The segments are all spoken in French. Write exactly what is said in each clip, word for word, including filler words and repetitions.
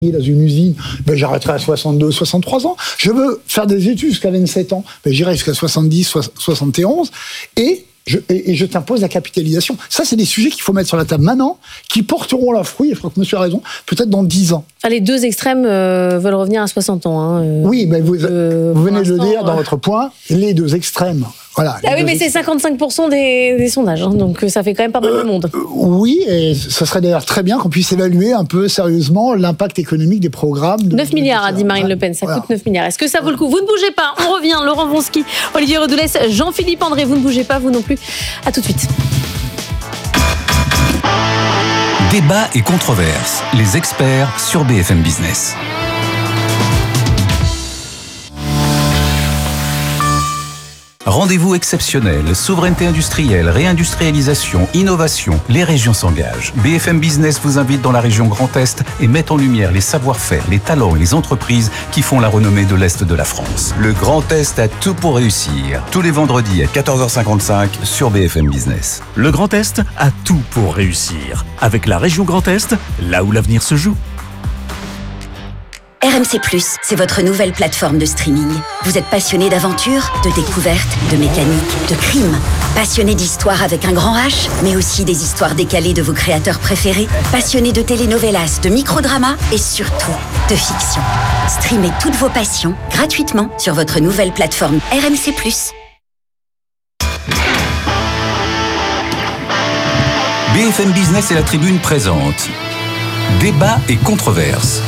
dans une usine, ben j'arrêterai à soixante-deux, soixante-trois ans. Je veux faire des études jusqu'à vingt-sept ans, ben j'irai jusqu'à soixante-dix, soixante et onze, et je, et, et je t'impose la capitalisation. Ça, c'est des sujets qu'il faut mettre sur la table maintenant, qui porteront leurs fruits, et je crois que monsieur a raison, peut-être dans dix ans. Ah, les deux extrêmes euh, veulent revenir à soixante ans. Hein, euh, oui, mais vous, euh, vous venez de le dire dans euh... votre point, les deux extrêmes. Voilà, ah oui, mais c'est cinquante-cinq pour cent des, des sondages, hein, donc ça fait quand même pas mal de monde. Euh, oui, et ce serait d'ailleurs très bien qu'on puisse évaluer un peu sérieusement l'impact économique des programmes. De, neuf milliards, a dit Marine Le Pen, ça voilà. coûte neuf milliards. Est-ce que ça vaut le coup ? Vous ne bougez pas, on revient. Laurent Wronski, Olivier Redoulès, Jean-Philippe André, vous ne bougez pas, vous non plus. À tout de suite. Débat et controverses, les experts sur B F M Business. Rendez-vous exceptionnel, souveraineté industrielle, réindustrialisation, innovation, les régions s'engagent. B F M Business vous invite dans la région Grand Est et met en lumière les savoir-faire, les talents et les entreprises qui font la renommée de l'Est de la France. Le Grand Est a tout pour réussir. Tous les vendredis à quatorze heures cinquante-cinq sur B F M Business. Le Grand Est a tout pour réussir. Avec la région Grand Est, là où l'avenir se joue. R M C plus, c'est votre nouvelle plateforme de streaming. Vous êtes passionné d'aventure, de découverte, de mécanique, de crime. Passionné d'histoire avec un grand H, mais aussi des histoires décalées de vos créateurs préférés. Passionné de telenovelas, de microdramas et surtout de fiction. Streamez toutes vos passions gratuitement sur votre nouvelle plateforme R M C plus. B F M Business et la Tribune présente Débat et controverses.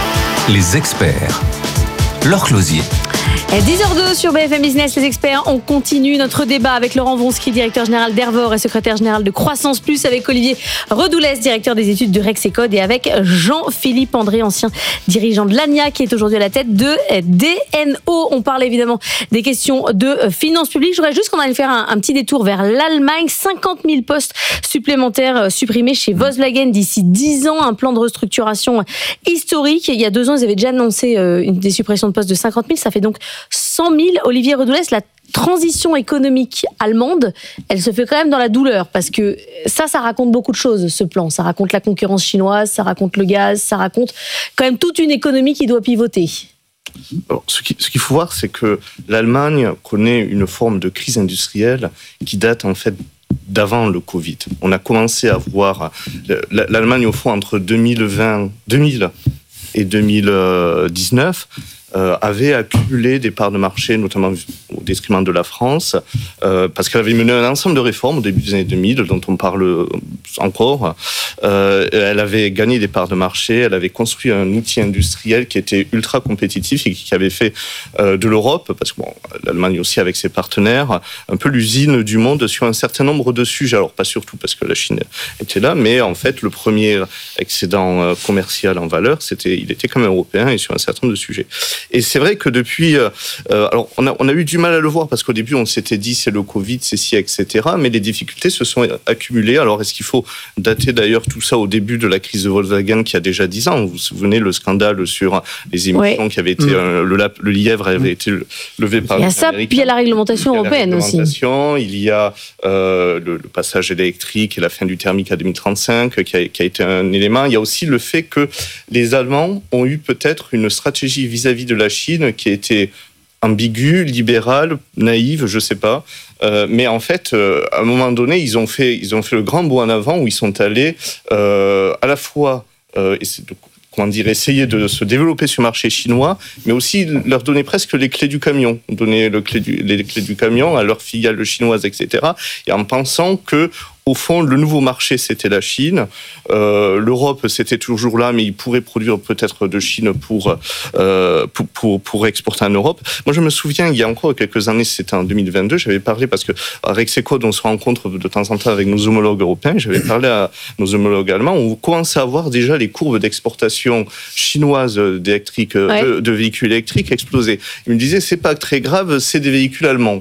Les experts. Laure Closier. dix heures deux sur B F M Business, les experts. On continue notre débat avec Laurent Wronski, directeur général d'Ervor et secrétaire général de Croissance Plus, avec Olivier Redoulès, directeur des études de Rexecode, et avec Jean-Philippe André, ancien dirigeant de l'A N I A, qui est aujourd'hui à la tête de D N O. On parle évidemment des questions de finances publiques. Je voudrais juste qu'on aille faire un, un petit détour vers l'Allemagne. cinquante mille postes supplémentaires supprimés chez Volkswagen d'ici dix ans. Un plan de restructuration historique. Il y a deux ans, ils avaient déjà annoncé euh, une, des suppressions de postes de cinquante mille. Ça fait donc cent mille. Olivier Redoulès, la transition économique allemande, elle se fait quand même dans la douleur, parce que ça, ça raconte beaucoup de choses, ce plan. Ça raconte la concurrence chinoise, ça raconte le gaz, ça raconte quand même toute une économie qui doit pivoter. Alors, ce, qui, ce qu'il faut voir, c'est que l'Allemagne connaît une forme de crise industrielle qui date en fait d'avant le Covid. On a commencé à voir l'Allemagne, au fond, entre deux mille vingt, deux mille et deux mille dix-neuf, Euh, avait accumulé des parts de marché, notamment au détriment de la France, euh, parce qu'elle avait mené un ensemble de réformes au début des années deux mille, dont on parle encore. Euh, elle avait gagné des parts de marché, elle avait construit un outil industriel qui était ultra compétitif et qui avait fait euh, de l'Europe, parce que bon, l'Allemagne aussi avec ses partenaires, un peu l'usine du monde sur un certain nombre de sujets. Alors pas surtout parce que la Chine était là, mais en fait le premier excédent commercial en valeur, c'était, il était quand même européen et sur un certain nombre de sujets. Et c'est vrai que depuis, euh, alors on a, on a eu du mal à le voir parce qu'au début on s'était dit c'est le Covid, c'est ci, et cetera. Mais les difficultés se sont accumulées. Alors est-ce qu'il faut dater d'ailleurs tout ça au début de la crise de Volkswagen qui a déjà dix ans ? Vous vous souvenez le scandale sur les émissions oui. qui avait été mmh. euh, le, le lièvre avait été levé par. Il y a ça, puis il y a la réglementation il y a européenne la réglementation, aussi. Il y a euh, le, le passage électrique et la fin du thermique à deux mille trente-cinq qui a, qui a été un élément. Il y a aussi le fait que les Allemands ont eu peut-être une stratégie vis-à-vis de la Chine qui a été ambiguë, libérale, naïve, je sais pas. Euh, mais en fait, euh, à un moment donné, ils ont fait, ils ont fait le grand bond en avant où ils sont allés euh, à la fois euh, comment dire, essayer de se développer sur le marché chinois, mais aussi leur donner presque les clés du camion, donner le clé du, les clés du camion à leurs filiales chinoises, et cetera. Et en pensant que au fond, le nouveau marché, c'était la Chine. Euh, L'Europe, c'était toujours là, mais ils pourraient produire peut-être de Chine pour, euh, pour, pour, pour exporter en Europe. Moi, je me souviens, il y a encore quelques années, c'était en deux mille vingt-deux, j'avais parlé, parce que à Rexecode, on se rencontre de temps en temps avec nos homologues européens, j'avais parlé à nos homologues allemands, on commençait à voir déjà les courbes d'exportation chinoise d'électrique, ouais. de, de véhicules électriques exploser. Ils me disaient, c'est pas très grave, c'est des véhicules allemands.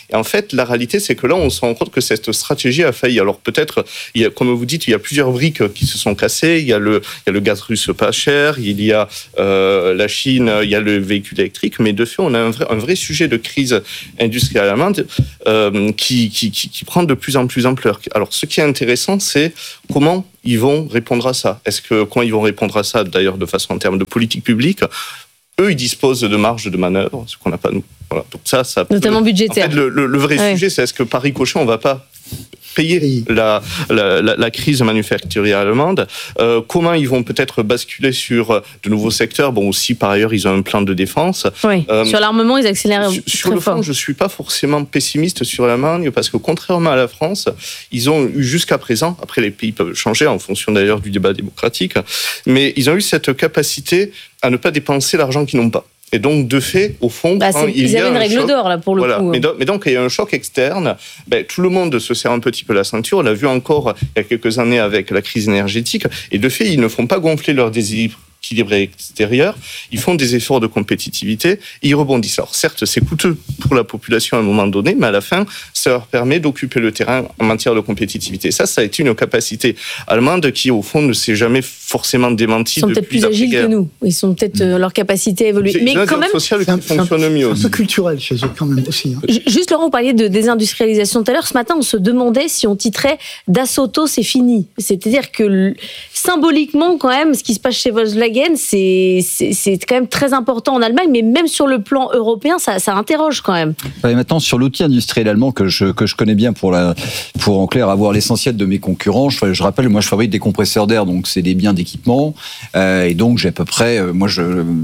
Et en fait, la réalité, c'est que là, on se rend compte que cette stratégie a failli. Alors peut-être, il y a, comme vous dites, il y a plusieurs briques qui se sont cassées. Il y a le, il y a le gaz russe pas cher, il y a euh, la Chine, il y a le véhicule électrique. Mais de fait, on a un vrai, un vrai sujet de crise industrielle allemande euh, qui, qui, qui, qui prend de plus en plus ampleur. Alors, ce qui est intéressant, c'est comment ils vont répondre à ça. Est-ce que comment ils vont répondre à ça, d'ailleurs, de façon en termes de politique publique? Eux, ils disposent de marge de manœuvre, ce qu'on n'a pas nous. Voilà. Donc ça, ça peut... Notamment budgétaire. En fait, le, le, le vrai ouais. sujet, c'est est-ce que par ricochet, on ne va pas payer la, la, la, la crise manufacturière allemande. Euh, comment ils vont peut-être basculer sur de nouveaux secteurs. Bon, aussi, par ailleurs, ils ont un plan de défense. Oui. Euh, sur l'armement, ils accélèrent sur, très Sur le fort. fond, je ne suis pas forcément pessimiste sur l'Allemagne, parce que contrairement à la France, ils ont eu jusqu'à présent, après les pays peuvent changer en fonction d'ailleurs du débat démocratique, mais ils ont eu cette capacité à ne pas dépenser l'argent qu'ils n'ont pas. Et donc, de fait, au fond, bah, quand il ils y a avaient une règle choc, d'or, là, pour le voilà. coup. Mais, do- mais donc, il y a un choc externe. Ben, tout le monde se serre un petit peu la ceinture. On l'a vu encore il y a quelques années avec la crise énergétique. Et de fait, ils ne font pas gonfler leur déséquilibre extérieur. Ils font des efforts de compétitivité et ils rebondissent. Alors, certes, c'est coûteux pour la population à un moment donné, mais à la fin, ça leur permet d'occuper le terrain en matière de compétitivité. Ça, ça a été une capacité allemande qui, au fond, ne s'est jamais forcément démentie. Ils sont peut-être plus agiles que nous. Ils sont peut-être euh, leur capacité à évoluer. C'est mais une quand même, sociale qui un, fonctionne un, mieux. Un peu culturel chez eux, quand même aussi. Hein. Juste, Laurent, vous parliez de désindustrialisation tout à l'heure. Ce matin, on se demandait si on titrait Das Auto, c'est fini. C'est-à-dire que symboliquement, quand même, ce qui se passe chez Volkswagen, c'est C'est, c'est quand même très important en Allemagne, mais même sur le plan européen, ça, ça interroge quand même. Et maintenant, sur l'outil industriel allemand que je, que je connais bien pour, la, pour en clair avoir l'essentiel de mes concurrents, je, je rappelle, moi je fabrique des compresseurs d'air, donc c'est des biens d'équipement, euh, et donc j'ai à peu près, euh, moi je,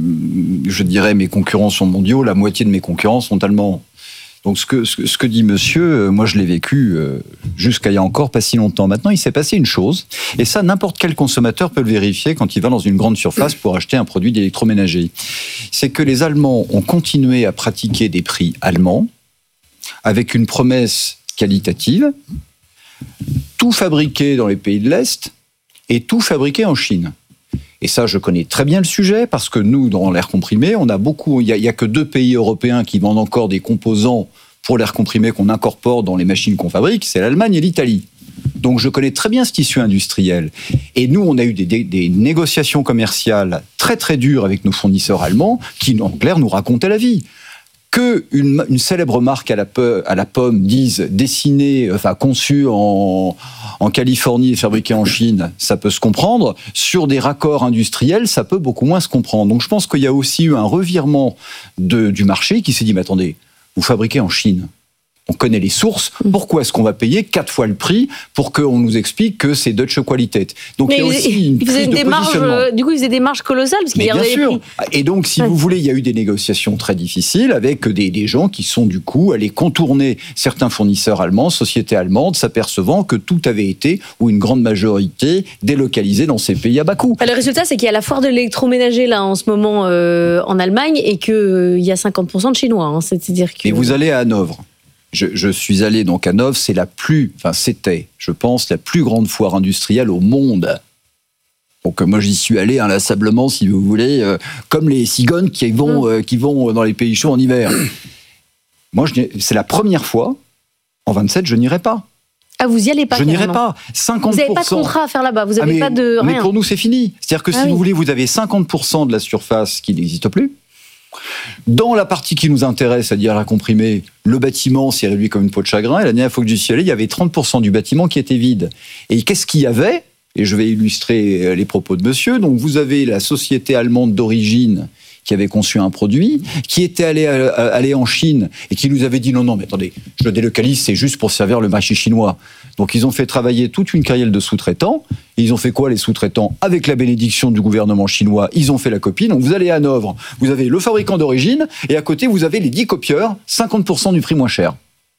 je dirais mes concurrents sont mondiaux, la moitié de mes concurrents sont allemands. Donc ce que, ce que, ce que dit monsieur, moi je l'ai vécu jusqu'à il y a encore pas si longtemps. Maintenant, il s'est passé une chose, et ça, n'importe quel consommateur peut le vérifier quand il va dans une grande surface pour acheter un produit d'électroménager. C'est que les Allemands ont continué à pratiquer des prix allemands, avec une promesse qualitative, tout fabriqué dans les pays de l'Est, et tout fabriqué en Chine. Et ça, je connais très bien le sujet, parce que nous, dans l'air comprimé, on a beaucoup, il n'y a, a que deux pays européens qui vendent encore des composants pour l'air comprimé qu'on incorpore dans les machines qu'on fabrique, c'est l'Allemagne et l'Italie. Donc je connais très bien ce tissu industriel. Et nous, on a eu des, des, des négociations commerciales très très dures avec nos fournisseurs allemands, qui, en clair, nous racontaient la vie. Que une, une célèbre marque à la, pe, à la pomme dise dessinée, enfin conçue en, en Californie et fabriquée en Chine, ça peut se comprendre. Sur des raccords industriels, ça peut beaucoup moins se comprendre. Donc je pense qu'il y a aussi eu un revirement de, du marché qui s'est dit, mais attendez, vous fabriquez en Chine. On connaît les sources. Pourquoi est-ce qu'on va payer quatre fois le prix pour qu'on nous explique que c'est Deutsche Qualität? Donc mais il y a aussi une prise de positionnement. Euh, du coup, ils faisaient des marges colossales parce qu'il y avait bien sûr. Les prix. Et donc, si ouais. vous voulez, il y a eu des négociations très difficiles avec des, des gens qui sont du coup allés contourner certains fournisseurs allemands, sociétés allemandes, s'apercevant que tout avait été, ou une grande majorité, délocalisé dans ces pays à bas coût. Le résultat, c'est qu'il y a la foire de l'électroménager là en ce moment euh, en Allemagne et qu'il euh, y a cinquante pour cent de Chinois. Hein. C'est-à-dire que... Et vous allez à Hanovre. Je, je suis allé donc à Hanovre, c'est la plus, enfin c'était, je pense, la plus grande foire industrielle au monde. Donc moi j'y suis allé inlassablement, si vous voulez, euh, comme les cigognes qui vont, euh, qui vont dans les pays chauds en hiver. Moi, je, c'est la première fois, en vingt-sept, je n'irai pas. Ah, vous y allez pas? Je n'irai pas. cinquante pour cent. Vous n'avez pas de contrat à faire là-bas, vous n'avez ah mais, pas de rien. Mais pour nous, c'est fini. C'est-à-dire que ah si oui. vous voulez, vous avez cinquante pour cent de la surface qui n'existe plus. Dans la partie qui nous intéresse, c'est-à-dire la comprimée, le bâtiment s'est réduit comme une peau de chagrin. Et la dernière fois que j'y suis allé, il y avait trente pour cent du bâtiment qui était vide. Et qu'est-ce qu'il y avait? Et je vais illustrer les propos de monsieur. Donc vous avez la société allemande d'origine qui avait conçu un produit, qui était allé, allé en Chine et qui nous avait dit non, non, mais attendez, je le délocalise, c'est juste pour servir le marché chinois. Donc ils ont fait travailler toute une carrière de sous-traitants. Et ils ont fait quoi, les sous-traitants? Avec la bénédiction du gouvernement chinois, ils ont fait la copie. Donc vous allez à Hanovre, vous avez le fabricant d'origine, et à côté, vous avez les dix copieurs, cinquante pour cent du prix moins cher.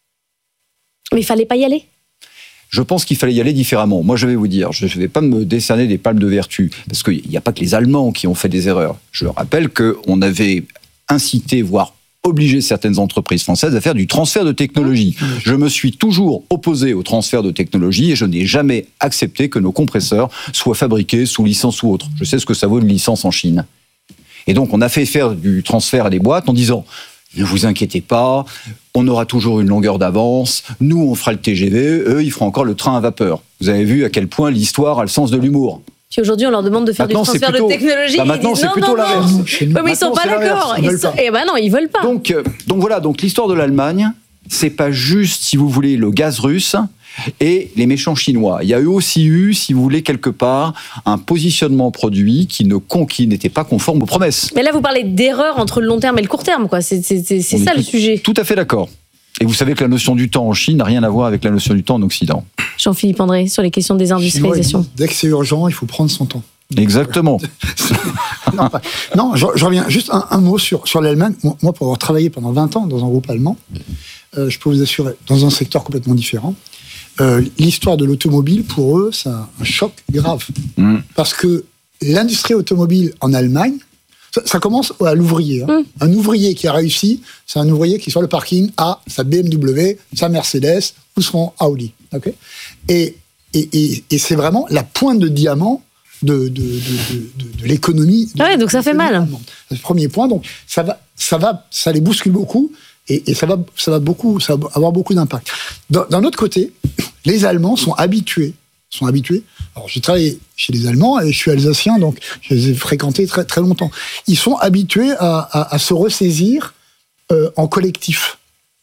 Mais il fallait pas y aller? Je pense qu'il fallait y aller différemment. Moi, je vais vous dire, je ne vais pas me décerner des palmes de vertu, parce qu'il n'y a pas que les Allemands qui ont fait des erreurs. Je rappelle qu'on avait incité, voire obligé certaines entreprises françaises à faire du transfert de technologie. Je me suis toujours opposé au transfert de technologie et je n'ai jamais accepté que nos compresseurs soient fabriqués sous licence ou autre. Je sais ce que ça vaut une licence en Chine. Et donc, on a fait faire du transfert à des boîtes en disant... ne vous inquiétez pas, on aura toujours une longueur d'avance, nous on fera le T G V, eux ils feront encore le train à vapeur. Vous avez vu à quel point l'histoire a le sens de l'humour. Puis aujourd'hui, on leur demande de faire maintenant, du transfert plutôt, de technologie. bah maintenant, ils disent c'est non, plutôt non, l'inverse. non. Ouais, mais ils sont pas d'accord. Ils sont... Eh ben non, ils veulent pas. Donc, euh, donc voilà, donc l'histoire de l'Allemagne, c'est pas juste, si vous voulez, le gaz russe et les méchants chinois. Il y a eu aussi eu, si vous voulez, quelque part, un positionnement produit qui ne qui n'était pas conforme aux promesses. Mais là, vous parlez d'erreur entre le long terme et le court terme, quoi. C'est, c'est, c'est, c'est ça tout, le sujet. Tout à fait d'accord. Et vous savez que la notion du temps en Chine n'a rien à voir avec la notion du temps en Occident. Jean-Philippe André, sur les questions des industrialisations. Dès que c'est urgent, il faut prendre son temps. Exactement. non, pas, non je, je reviens juste un, un mot sur, sur l'Allemagne. Moi, pour avoir travaillé pendant vingt ans dans un groupe allemand, euh, je peux vous assurer, dans un secteur complètement différent, euh, l'histoire de l'automobile, pour eux, c'est un, un choc grave. Mmh. Parce que l'industrie automobile en Allemagne, ça, ça commence à l'ouvrier. Hein. Mmh. Un ouvrier qui a réussi, c'est un ouvrier qui, sur le parking, a sa B M W, sa Mercedes ou son Audi. Okay, et, et, et, et c'est vraiment la pointe de diamant de, de, de, de, de l'économie. Ah ouais, donc ça fait mal. C'est le premier point. Donc ça va, ça va, ça les bouscule beaucoup et, et ça va, ça va beaucoup, ça va avoir beaucoup d'impact. D'un autre côté, les Allemands sont habitués, sont habitués. Alors j'ai travaillé chez les Allemands et je suis alsacien, donc je les ai fréquentés très très longtemps. Ils sont habitués à, à, à se ressaisir euh, en collectif.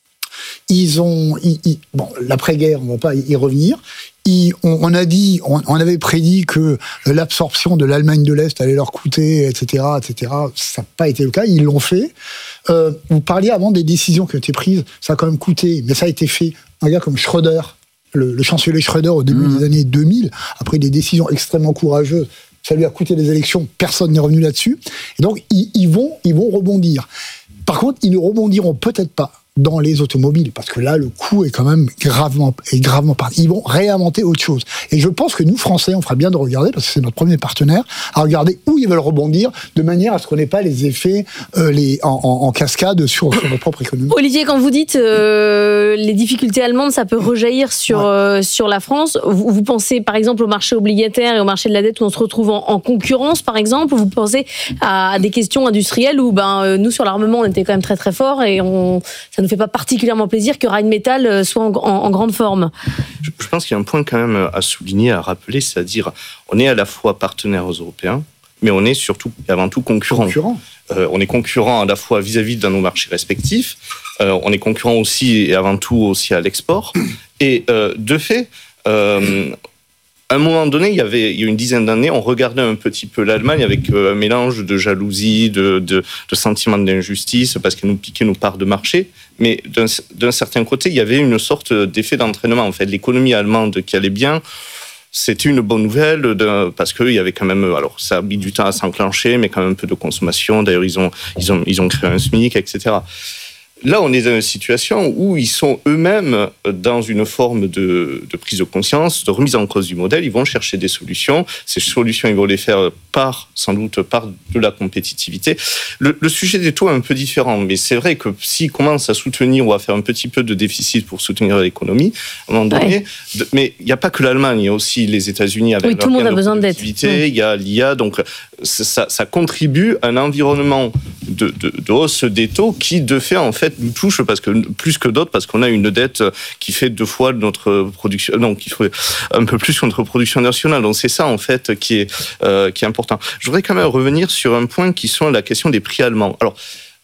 Ils ont, ils, ils, bon, l'après-guerre, on ne va pas y revenir. Ils, on, on a dit, on, on avait prédit que l'absorption de l'Allemagne de l'Est allait leur coûter, et cetera, et cetera. Ça n'a pas été le cas. Ils l'ont fait. Euh, vous parliez avant des décisions qui ont été prises. Ça a quand même coûté, mais ça a été fait. Un gars comme Schröder, le, le chancelier Schröder au début mmh. des années deux mille, après des décisions extrêmement courageuses. Ça lui a coûté les élections. Personne n'est revenu là-dessus. Et donc ils, ils vont, ils vont rebondir. Par contre, ils ne rebondiront peut-être pas dans les automobiles, parce que là, le coût est quand même gravement, est gravement parti. Ils vont réinventer autre chose. Et je pense que nous, Français, on fera bien de regarder, parce que c'est notre premier partenaire, à regarder où ils veulent rebondir, de manière à ce qu'on n'ait pas les effets euh, les, en, en, en cascade sur, sur notre propre économie. Olivier, quand vous dites euh, les difficultés allemandes, ça peut rejaillir sur, ouais. euh, sur la France, vous, vous pensez par exemple au marché obligataire et au marché de la dette où on se retrouve en, en concurrence, par exemple, ou vous pensez à, à des questions industrielles où ben, euh, nous, sur l'armement, on était quand même très très fort et on, ça ne fait pas particulièrement plaisir que Rheinmetall soit en, en, en grande forme. Je, je pense qu'il y a un point quand même à souligner, à rappeler, c'est-à-dire on est à la fois partenaires européens, mais on est surtout et avant tout concurrents. Concurrent. Euh, on est concurrents à la fois vis-à-vis de nos marchés respectifs, euh, on est concurrents aussi et avant tout aussi à l'export. Et euh, de fait, euh, à un moment donné, il y avait il y a une dizaine d'années, on regardait un petit peu l'Allemagne avec un mélange de jalousie, de, de, de sentiment d'injustice, parce qu'elle nous piquait nos parts de marché. Mais d'un, d'un certain côté, il y avait une sorte d'effet d'entraînement. En fait, l'économie allemande qui allait bien, c'était une bonne nouvelle, de, parce qu'il y avait quand même, alors ça a mis du temps à s'enclencher, mais quand même un peu de consommation. D'ailleurs, ils ont, ils ont, ils ont créé un SMIC, et cetera. Là, on est dans une situation où ils sont eux-mêmes dans une forme de, de prise de conscience, de remise en cause du modèle. Ils vont chercher des solutions. Ces solutions, ils vont les faire par, sans doute, par de la compétitivité. Le, le sujet des taux est un peu différent, mais c'est vrai que s'ils commencent à soutenir ou à faire un petit peu de déficit pour soutenir l'économie, à un moment donné, ouais. de, mais il n'y a pas que l'Allemagne, il y a aussi les États-Unis avec oui, leur tout le monde a de besoin de dette. Il y a l'I A, donc ça, ça contribue à un environnement de, de, de hausse des taux qui, de fait, en fait, nous touche parce que plus que d'autres, parce qu'on a une dette qui fait deux fois notre production, non, qui fait un peu plus que notre production nationale. Donc c'est ça en fait qui est euh, qui est important. Je voudrais quand même revenir sur un point qui sont la question des prix allemands. Alors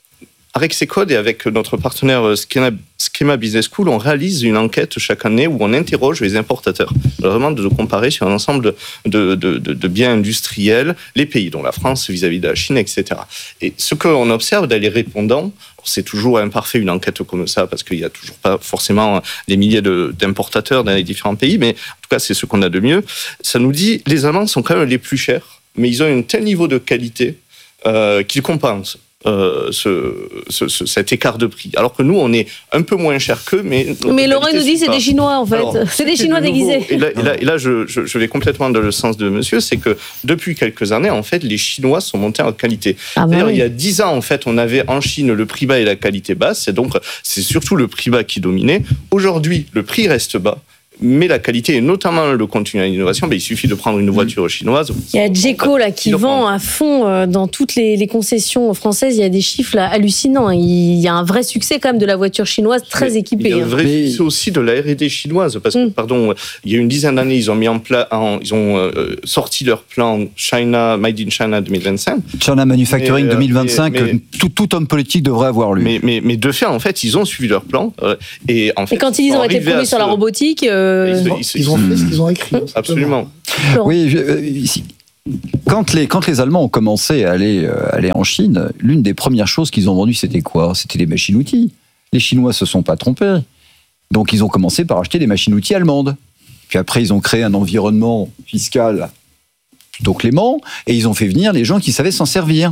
avec Rexecode et avec notre partenaire Schema, Schema Business School, on réalise une enquête chaque année où on interroge les importateurs, vraiment de comparer sur un ensemble de, de, de, de biens industriels les pays, dont la France vis-à-vis de la Chine, et cetera. Et ce qu'on observe dans les répondants, c'est toujours imparfait une enquête comme ça, parce qu'il n'y a toujours pas forcément des milliers de, d'importateurs dans les différents pays, mais en tout cas, c'est ce qu'on a de mieux. Ça nous dit les Allemands sont quand même les plus chers, mais ils ont un tel niveau de qualité euh, qu'ils compensent. Euh, ce, ce, ce, cet écart de prix. Alors que nous, on est un peu moins cher qu'eux, mais... Mais Laurent nous dit c'est des Chinois, en fait. Alors, c'est des Chinois déguisés. Et là, et là, et là je, je, je vais complètement dans le sens de monsieur, c'est que depuis quelques années, en fait, les Chinois sont montés en qualité. Ah bah D'ailleurs, oui. il y a dix ans, en fait, on avait en Chine le prix bas et la qualité basse, et donc c'est surtout le prix bas qui dominait. Aujourd'hui, le prix reste bas, mais la qualité et notamment le contenu à l'innovation, ben, il suffit de prendre une voiture chinoise. Il y a Djeco là qui vend à fond dans toutes les, les concessions françaises. Il y a des chiffres là, hallucinants. Il y a un vrai succès quand même de la voiture chinoise très mais équipée. Il y a un vrai hein. succès aussi de la R et D chinoise parce que mm. pardon, il y a une dizaine d'années ils ont mis en place, ils ont euh, sorti leur plan China Made in China deux mille vingt-cinq. China Manufacturing mais, deux mille vingt-cinq. Mais, mais, tout, tout homme politique devrait avoir lu. Mais, mais, mais de fait en fait ils ont suivi leur plan euh, et en fait. Et quand ils disent ont été premiers sur la robotique. Euh... Ils, ils, ils ont fait ce qu'ils ont écrit. Absolument. Oui, je, euh, ici. Quand les, quand les Allemands ont commencé à aller, euh, aller en Chine, l'une des premières choses qu'ils ont vendues, c'était quoi ? C'était les machines-outils. Les Chinois se sont pas trompés. Donc ils ont commencé par acheter des machines-outils allemandes. Puis après, ils ont créé un environnement fiscal plutôt clément, et ils ont fait venir les gens qui savaient s'en servir.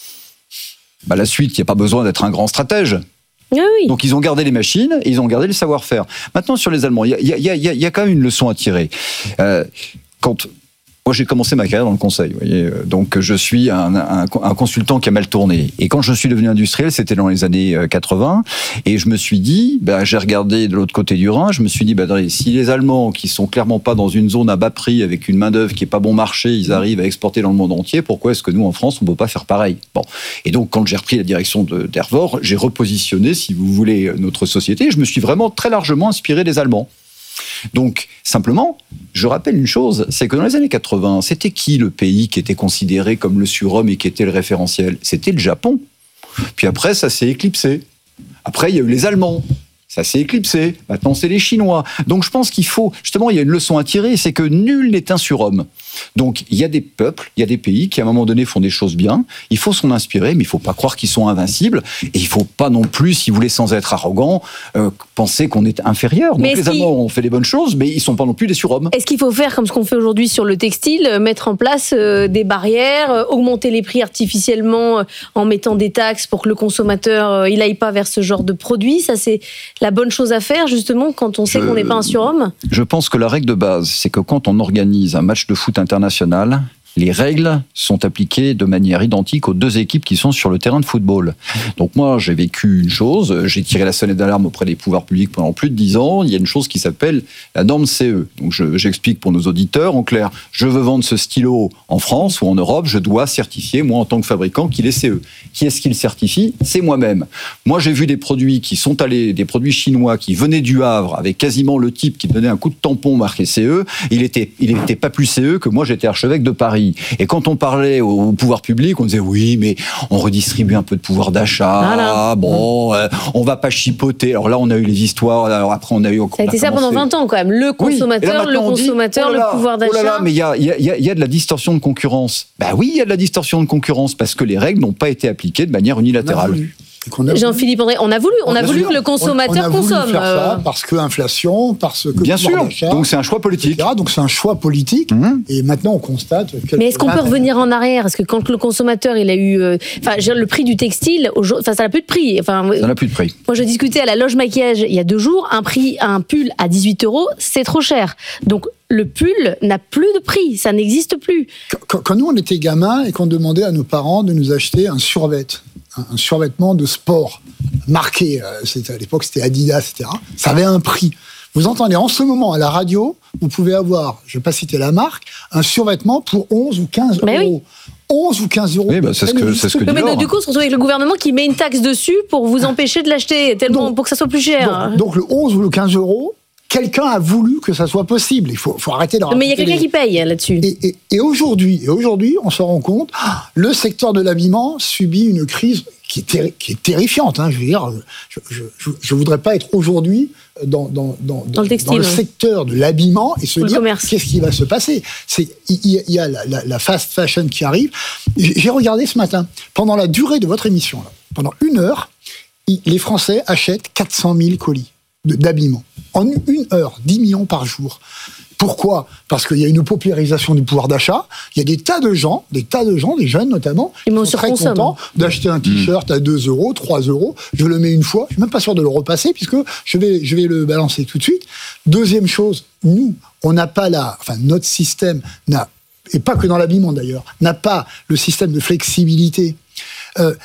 Bah, la suite, il n'y a pas besoin d'être un grand stratège. Ah oui. Donc ils ont gardé les machines et ils ont gardé le savoir-faire. Maintenant, sur les Allemands, il y a, y, a, y, a, y a quand même une leçon à tirer. Euh, quand... Moi, j'ai commencé ma carrière dans le conseil, vous voyez. Donc, je suis un, un, un consultant qui a mal tourné. Et quand je suis devenu industriel, c'était dans les années quatre-vingts. Et je me suis dit, ben, j'ai regardé de l'autre côté du Rhin, je me suis dit, ben, si les Allemands, qui sont clairement pas dans une zone à bas prix, avec une main-d'œuvre qui est pas bon marché, ils arrivent à exporter dans le monde entier, pourquoi est-ce que nous, en France, on peut pas faire pareil? Bon. Et donc, quand j'ai repris la direction de, d'Hervor, j'ai repositionné, si vous voulez, notre société. Je me suis vraiment très largement inspiré des Allemands. Donc, simplement, je rappelle une chose, c'est que dans les années quatre-vingts, c'était qui le pays qui était considéré comme le surhomme et qui était le référentiel? C'était le Japon. Puis après, ça s'est éclipsé. Après, il y a eu les Allemands. Ça s'est éclipsé. Maintenant, c'est les Chinois. Donc, je pense qu'il faut... Justement, il y a une leçon à tirer, c'est que nul n'est un surhomme. Donc, il y a des peuples, il y a des pays qui, à un moment donné, font des choses bien. Il faut s'en inspirer, mais il ne faut pas croire qu'ils sont invincibles. Et il ne faut pas non plus, si vous voulez, sans être arrogant, euh, penser qu'on est inférieur. Donc, les Allemands ont fait des bonnes choses, mais ils ne sont pas non plus des surhommes. Est-ce qu'il faut faire comme ce qu'on fait aujourd'hui sur le textile, mettre en place euh, des barrières, euh, augmenter les prix artificiellement euh, en mettant des taxes pour que le consommateur euh, il n'aille pas vers ce genre de produits? Ça, c'est la bonne chose à faire, justement, quand on sait je, qu'on n'est pas un surhomme? Je pense que la règle de base, c'est que quand on organise un match de foot international, les règles sont appliquées de manière identique aux deux équipes qui sont sur le terrain de football. Donc moi, j'ai vécu une chose, j'ai tiré la sonnette d'alarme auprès des pouvoirs publics pendant plus de dix ans, il y a une chose qui s'appelle la norme C E. Donc je, j'explique pour nos auditeurs, en clair, je veux vendre ce stylo en France ou en Europe, je dois certifier, moi en tant que fabricant, qu'il est C E. Qui est-ce qui le certifie? C'est moi-même. Moi, j'ai vu des produits qui sont allés, des produits chinois qui venaient du Havre, avec quasiment le type qui donnait un coup de tampon marqué C E, il était, il était pas plus C E que moi, j'étais archevêque de Paris. Et quand on parlait au pouvoir public, on disait oui, mais on redistribue un peu de pouvoir d'achat. Voilà. Bon, euh, on va pas chipoter. Alors là, on a eu les histoires. Alors après, on a eu. Ça a été ça pendant vingt ans quand même. Le consommateur, oui. le consommateur, dit, oh là, le pouvoir d'achat. Oh là là, mais il y a, y, a, y a de la distorsion de concurrence. Ben oui, il y a de la distorsion de concurrence parce que les règles n'ont pas été appliquées de manière unilatérale. Jean-Philippe André, on a voulu, on a voulu que le consommateur on, on a consomme. Voulu faire ça parce que inflation, parce que bien sûr. Donc c'est un choix politique. et cetera. Donc c'est un choix politique. Mmh. Et maintenant on constate. Mais est-ce qu'on peut revenir en arrière? Parce que quand le consommateur il a eu, enfin euh, le prix du textile, enfin ça n'a plus de prix. Enfin ça n'a plus de prix. Moi je discutais à la loge maquillage il y a deux jours, un prix, un pull à dix-huit euros, c'est trop cher. Donc le pull n'a plus de prix, ça n'existe plus. Quand, quand nous on était gamins et qu'on demandait à nos parents de nous acheter un survêt, un survêtement de sport marqué, c'était, à l'époque c'était Adidas, et cetera. Ça avait un prix. Vous entendez en ce moment à la radio, vous pouvez avoir, je ne vais pas citer la marque, un survêtement pour onze ou quinze Mais euros. Oui. onze ou quinze euros. Oui, bah, c'est ce que, c'est ce que dit mais Laure. Du coup, on se retrouve avec le gouvernement qui met une taxe dessus pour vous empêcher de l'acheter, tellement donc, pour que ça soit plus cher. Donc, donc le onze ou le quinze euros, quelqu'un a voulu que ça soit possible. Il faut, faut arrêter de Mais il y a quelqu'un les... qui paye là-dessus. Et, et, et, aujourd'hui, et aujourd'hui, on se rend compte, le secteur de l'habillement subit une crise qui est, terri- qui est terrifiante. Hein, je veux dire, je ne voudrais pas être aujourd'hui dans, dans, dans, dans, le, textile, dans le ouais. secteur de l'habillement et se Pour dire qu'est-ce qui va se passer. C'est, il y, y a la, la, la fast fashion qui arrive. J'ai regardé ce matin, pendant la durée de votre émission, là, pendant une heure, les Français achètent quatre cent mille colis d'habillement. En une heure, dix millions par jour. Pourquoi ? Parce qu'il y a une paupérisation du pouvoir d'achat. Il y a des tas de gens, des tas de gens, des jeunes notamment, qui sont très contents d'acheter un t-shirt à deux euros, trois euros. Je le mets une fois. Je suis même pas sûr de le repasser puisque je vais, je vais le balancer tout de suite. Deuxième chose, nous, on n'a pas la, enfin, notre système n'a, et pas que dans l'habillement d'ailleurs, n'a pas le système de flexibilité. Euh,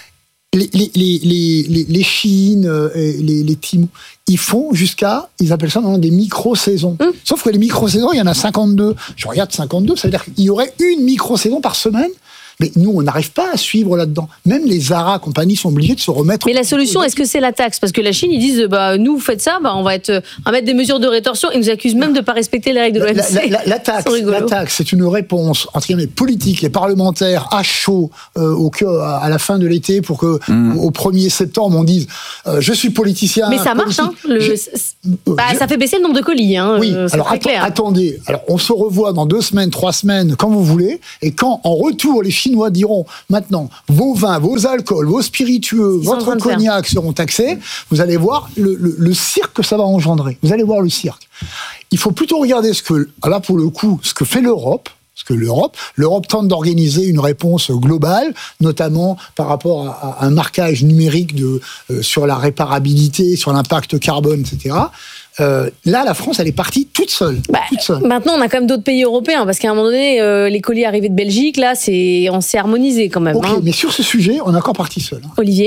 les, les, les, les, les Chines, les, les Timor, ils font jusqu'à, ils appellent ça des micro-saisons. Mmh. Sauf que les micro-saisons, il y en a cinquante-deux. Je regarde cinquante-deux, ça veut dire qu'il y aurait une micro-saison par semaine. Mais nous, on n'arrive pas à suivre là-dedans. Même les Zara compagnies sont obligées de se remettre. Mais la solution, est-ce que c'est la taxe ? Parce que la Chine, ils disent, bah, nous, vous faites ça, bah, on va être, on va mettre des mesures de rétorsion. Ils nous accusent même de ne pas respecter les règles de l'O M C. La, la, la, la taxe, la taxe, c'est une réponse entre guillemets politique et parlementaire à chaud euh, au à la fin de l'été pour que mmh. au premier septembre on dise, euh, je suis politicien. Mais ça marche, hein. Le, bah, ça fait baisser le nombre de colis, hein. Oui. Euh, alors att- clair. attendez. Alors on se revoit dans deux semaines, trois semaines, quand vous voulez, et quand en retour les Chinois diront. Maintenant, vos vins, vos alcools, vos spiritueux, votre cognac seront taxés. Vous allez voir le, le, le cirque que ça va engendrer. Vous allez voir le cirque. Il faut plutôt regarder ce que, là pour le coup, ce que fait l'Europe. Parce que l'Europe, l'Europe tente d'organiser une réponse globale, notamment par rapport à, à un marquage numérique de, euh, sur la réparabilité, sur l'impact carbone, et cetera. Euh, là, la France, elle est partie toute seule, bah, toute seule. Maintenant, on a quand même d'autres pays européens, parce qu'à un moment donné, euh, les colis arrivés de Belgique, là, c'est, on s'est harmonisé quand même. Ok, hein. mais sur ce sujet, on est encore parti seul. Hein. Olivier ?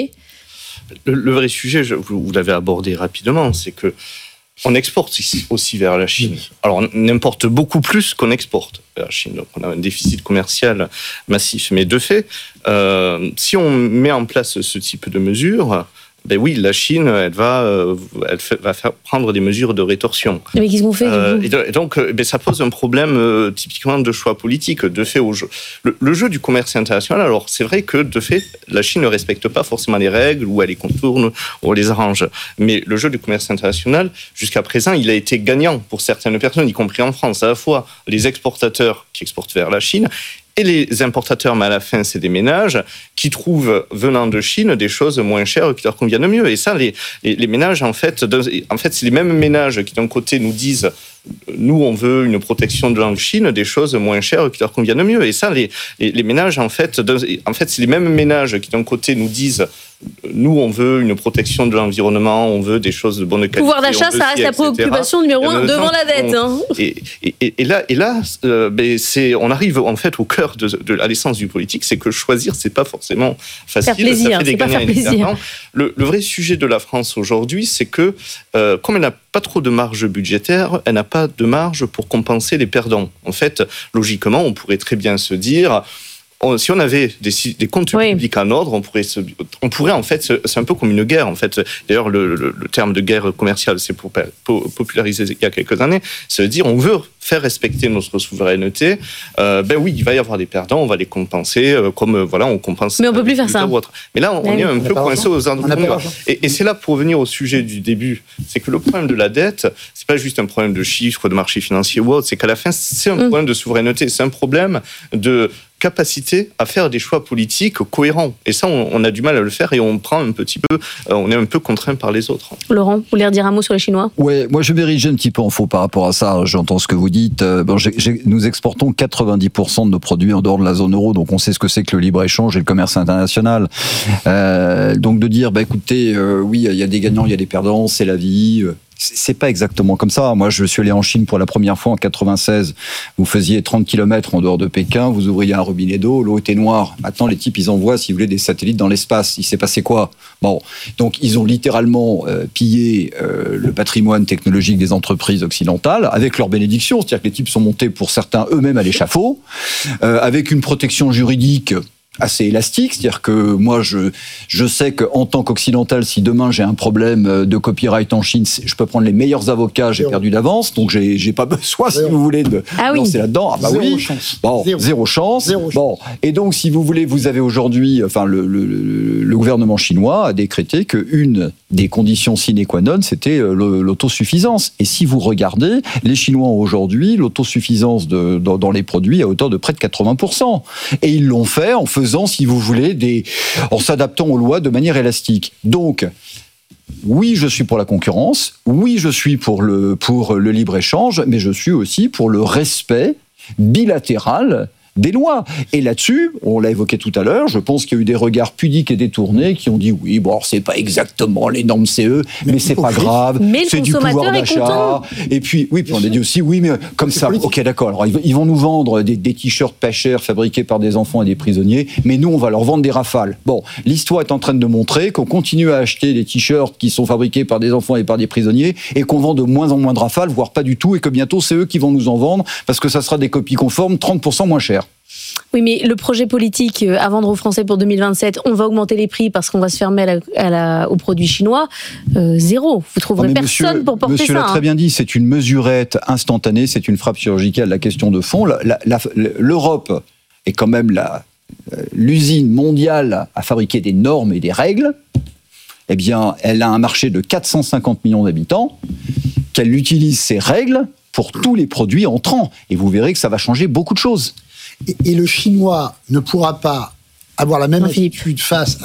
le, le vrai sujet, je, vous, vous l'avez abordé rapidement, c'est que on exporte aussi vers la Chine. Alors, on importe beaucoup plus qu'on exporte vers la Chine. Donc, on a un déficit commercial massif. Mais de fait, euh, si on met en place ce type de mesures, ben oui, la Chine, elle va, euh, elle fait, va faire prendre des mesures de rétorsion. Mais qu'est-ce qu'on fait euh, Et donc, ben, ça pose un problème euh, typiquement de choix politique, de fait au jeu. Le, le jeu du commerce international, alors c'est vrai que de fait, la Chine ne respecte pas forcément les règles, ou elle les contourne, ou elle les arrange. Mais le jeu du commerce international, jusqu'à présent, il a été gagnant pour certaines personnes, y compris en France, à la fois les exportateurs qui exportent vers la Chine, et les importateurs, mais à la fin, c'est des ménages qui trouvent, venant de Chine, des choses moins chères qui leur conviennent mieux. Et ça, les, les, les ménages, en fait, de, en fait, c'est les mêmes ménages qui, d'un côté, nous disent nous, on veut une protection de la Chine, des choses moins chères qui leur conviennent mieux. Et ça, les, les, les ménages, en fait, de, en fait, c'est les mêmes ménages qui, d'un côté, nous disent nous, on veut une protection de l'environnement, on veut des choses de bonne qualité. Pouvoir d'achat, ça reste la préoccupation numéro un devant la dette. Hein. Et, et, et là, et là euh, ben c'est, on arrive en fait au cœur de, de à l'essence du politique, c'est que choisir, c'est pas forcément facile. Faire plaisir, ça fait des c'est pas faire plaisir. Le, le vrai sujet de la France aujourd'hui, c'est que euh, comme elle n'a pas trop de marge budgétaire, elle n'a pas de marge pour compenser les perdants. En fait, logiquement, on pourrait très bien se dire... si on avait des, des comptes oui. publics en ordre, on pourrait, se, on pourrait en fait, c'est un peu comme une guerre en fait. D'ailleurs, le, le, le terme de guerre commerciale s'est popularisé il y a quelques années. Ça veut dire on veut faire respecter notre souveraineté. Euh, ben oui, il va y avoir des perdants, on va les compenser euh, comme euh, voilà, on compense. Mais on peut plus faire ça. Mais là, on, on est un peu coincé aux endroits. Et, et c'est là pour revenir au sujet du début, c'est que le problème de la dette, c'est pas juste un problème de chiffres, de marché financier ou autre. C'est qu'à la fin, c'est un mmh. problème de souveraineté, c'est un problème de capacité à faire des choix politiques cohérents. Et ça, on, on a du mal à le faire et on prend un petit peu, euh, on est un peu contraint par les autres. Laurent, vous voulez redire un mot sur les Chinois ? Ouais, moi je vais ériger un petit peu en faux par rapport à ça. J'entends ce que vous dites. Euh, bon, j'ai, j'ai, nous exportons quatre-vingt-dix pour cent de nos produits en dehors de la zone euro, donc on sait ce que c'est que le libre-échange et le commerce international. Euh, donc de dire, bah écoutez, euh, oui, il y a des gagnants, il y a des perdants, c'est la vie. Euh, C'est pas exactement comme ça. Moi, je suis allé en Chine pour la première fois en quatre-vingt-seize. Vous faisiez trente kilomètres en dehors de Pékin, vous ouvriez un robinet d'eau, l'eau était noire. Maintenant, les types, ils envoient, si vous voulez, des satellites dans l'espace. Il s'est passé quoi ? Bon, donc ils ont littéralement euh, pillé euh, le patrimoine technologique des entreprises occidentales avec leur bénédiction. C'est-à-dire que les types sont montés, pour certains, eux-mêmes à l'échafaud, euh, avec une protection juridique assez élastique, c'est-à-dire que moi je je sais qu'en tant qu'occidental, si demain j'ai un problème de copyright en Chine, je peux prendre les meilleurs avocats, j'ai zéro. perdu d'avance, donc j'ai j'ai pas besoin, zéro. si vous voulez, de ah oui. lancer là-dedans. Ah bah zéro oui, chance. bon, zéro, zéro chance. Zéro bon, chance. Et donc si vous voulez, vous avez aujourd'hui, enfin le le, le gouvernement chinois a décrété que une des conditions sine qua non, c'était l'autosuffisance. Et si vous regardez, les Chinois ont aujourd'hui l'autosuffisance de, dans, dans les produits à hauteur de près de quatre-vingts pour cent. Et ils l'ont fait en faisant, si vous voulez, des, en s'adaptant aux lois de manière élastique. Donc, oui, je suis pour la concurrence, oui, je suis pour le, pour le libre-échange, mais je suis aussi pour le respect bilatéral des lois. Et là-dessus, on l'a évoqué tout à l'heure, je pense qu'il y a eu des regards pudiques et détournés qui ont dit oui, bon, alors c'est pas exactement les normes C E, mais, mais c'est pas grave, mais c'est du pouvoir d'achat. Et puis, oui, puis on a dit aussi oui, mais comme ça, politique. Ok, d'accord, alors ils vont nous vendre des, des t-shirts pas chers fabriqués par des enfants et des prisonniers, mais nous, on va leur vendre des rafales. Bon, l'histoire est en train de montrer qu'on continue à acheter des t-shirts qui sont fabriqués par des enfants et par des prisonniers et qu'on vend de moins en moins de rafales, voire pas du tout, et que bientôt c'est eux qui vont nous en vendre parce que ça sera des copies conformes trente pour cent moins chères. Oui, mais le projet politique à vendre aux Français pour deux mille vingt-sept, on va augmenter les prix parce qu'on va se fermer à la, à la, aux produits chinois, euh, zéro. Vous trouverez non, personne monsieur, pour porter monsieur ça. Monsieur l'a hein. très bien dit, c'est une mesurette instantanée, c'est une frappe chirurgicale. La question de fond, la, la, la, l'Europe est quand même la, l'usine mondiale à fabriquer des normes et des règles. Eh bien, elle a un marché de quatre cent cinquante millions d'habitants, qu'elle utilise ces règles pour tous les produits entrants. Et vous verrez que ça va changer beaucoup de choses. Et, et le Chinois ne pourra pas avoir la même attitude face